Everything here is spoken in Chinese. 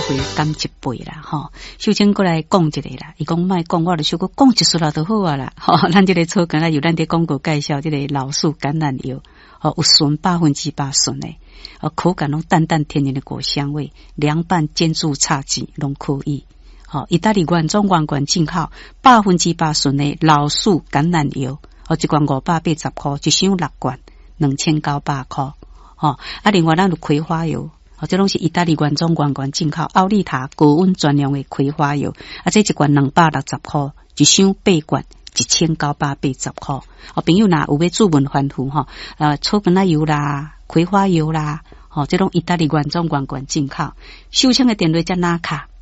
费减一倍啦，吼。秀清过来讲一个啦，伊讲莫讲，我就小可讲一撮啦就好啊啦，吼。咱这个草根啊，有咱伫广告介绍这个老树橄榄油，有纯8%纯的，口感拢淡淡天然的果香味，凉拌煎煮炒鸡拢可以。意大利原装原罐进口8%纯的老树橄榄油，一罐580块，一箱6罐2900块。另外咱有葵花油，这拢是意大利原装原罐进口奥利塔高温专用的葵花油，这一罐260块，一箱8罐1980块。朋友若有要注文吩咐草根仔油啦、葵花油啦，这拢意大利原装原罐进口。秀清的电话才拿卡